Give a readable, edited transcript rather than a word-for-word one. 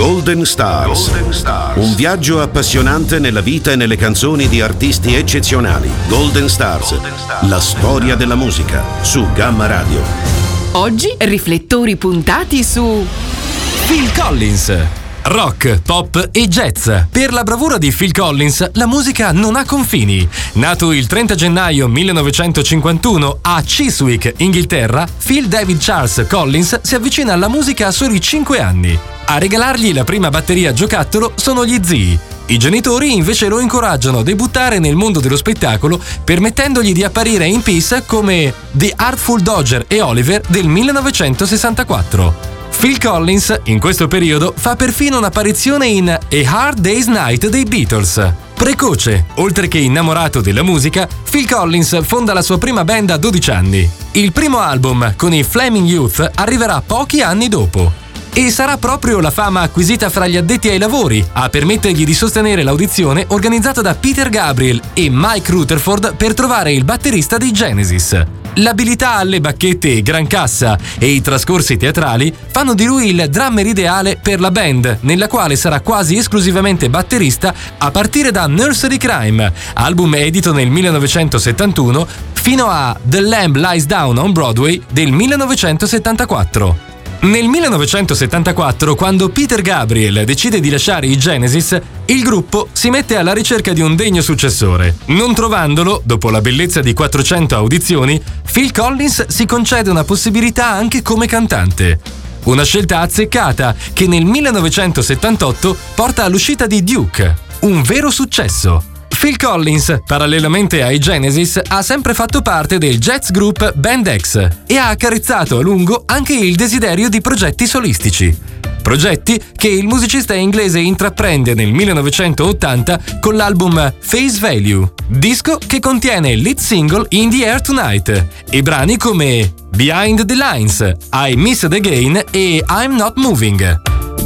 Golden Stars. Un viaggio appassionante nella vita e nelle canzoni di artisti eccezionali. Golden Stars. La storia della musica su Gamma Radio. Oggi riflettori puntati su Phil Collins. Rock, pop e jazz. Per la bravura di Phil Collins, la musica non ha confini. Nato il 30 gennaio 1951 a Chiswick, Inghilterra, Phil David Charles Collins si avvicina alla musica a soli 5 anni. A regalargli la prima batteria giocattolo sono gli zii. I genitori invece lo incoraggiano a debuttare nel mondo dello spettacolo, permettendogli di apparire in Peace come The Artful Dodger e Oliver del 1964. Phil Collins, in questo periodo, fa perfino un'apparizione in A Hard Day's Night dei Beatles. Precoce, oltre che innamorato della musica, Phil Collins fonda la sua prima band a 12 anni. Il primo album, con i Flaming Youth, arriverà pochi anni dopo. E sarà proprio la fama acquisita fra gli addetti ai lavori a permettergli di sostenere l'audizione organizzata da Peter Gabriel e Mike Rutherford per trovare il batterista dei Genesis. L'abilità alle bacchette e gran cassa e i trascorsi teatrali fanno di lui il drummer ideale per la band, nella quale sarà quasi esclusivamente batterista a partire da Nursery Crime, album edito nel 1971, fino a The Lamb Lies Down on Broadway del 1974. Nel 1974, quando Peter Gabriel decide di lasciare i Genesis, il gruppo si mette alla ricerca di un degno successore. Non trovandolo, dopo la bellezza di 400 audizioni, Phil Collins si concede una possibilità anche come cantante. Una scelta azzeccata che nel 1978 porta all'uscita di Duke, un vero successo. Phil Collins, parallelamente ai Genesis, ha sempre fatto parte del jazz group Band X e ha accarezzato a lungo anche il desiderio di progetti solistici. Progetti che il musicista inglese intraprende nel 1980 con l'album Face Value, disco che contiene il lead single In the Air Tonight e brani come Behind the Lines, I Missed Again e I'm Not Moving.